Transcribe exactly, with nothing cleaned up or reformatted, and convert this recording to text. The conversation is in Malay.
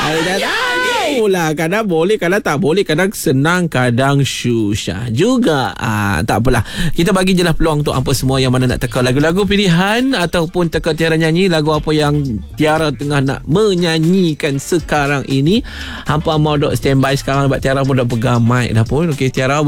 Saya dah tahu lah. Kadang boleh, kadang tak boleh. Kadang senang, kadang susah juga. Ah, tak apalah. Kita bagi je lah peluang untuk hampa semua yang mana nak teka lagu-lagu pilihan ataupun teka Tiara nyanyi lagu apa yang Tiara tengah nak menyanyikan sekarang ini. Hampa mau dok standby sekarang sebab Tiara pun dah pegang mic dah pun. Okey Tiara,